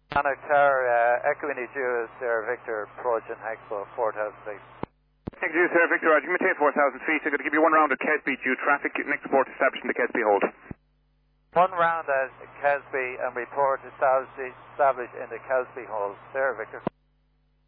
Anna Tower, Echo Indy Jules, Sir Victor, Trojan, Hexpo, 4,000 feet. Thank you, Sir Victor. You maintain 4,000 feet. I'm going to give you one round at Kesby due traffic. Next port established in the Kesby hold. One round at Kesby and report established in the Kesby hold. Sir Victor.